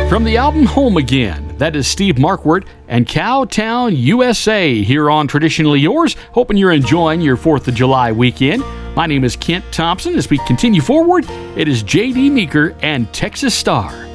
From the album Home Again, that is Steve Marquardt and Cowtown, USA, here on Traditionally Yours. Hoping you're enjoying your 4th of July weekend. My name is Kent Thompson. As we continue forward, it is J.D. Meeker and Texas Star.